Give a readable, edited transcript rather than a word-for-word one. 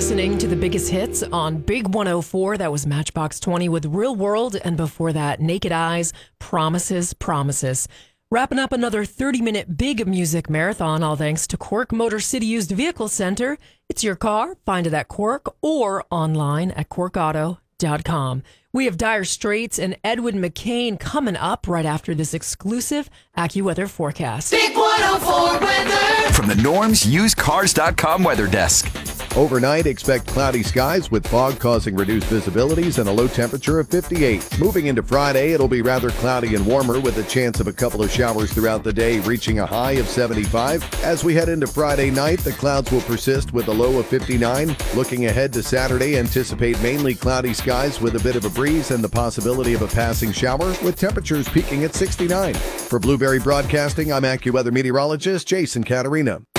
listening to the biggest hits on Big 104. That was Matchbox 20 with Real World. And before that, Naked Eyes, Promises, Promises. Wrapping up another 30-minute big music marathon, all thanks to Quirk Motor City Used Vehicle Center. It's your car. Find it at Quirk or online at quirkauto.com. We have Dire Straits and Edwin McCain coming up right after this exclusive AccuWeather forecast. Big 104 weather. From the Norm's UsedCars.com weather desk. Overnight, expect cloudy skies with fog causing reduced visibilities and a low temperature of 58. Moving into Friday, it'll be rather cloudy and warmer with a chance of a couple of showers throughout the day, reaching a high of 75. As we head into Friday night, the clouds will persist with a low of 59. Looking ahead to Saturday, anticipate mainly cloudy skies with a bit of a breeze and the possibility of a passing shower, with temperatures peaking at 69. For Blueberry Broadcasting, I'm AccuWeather meteorologist Jason Caterina.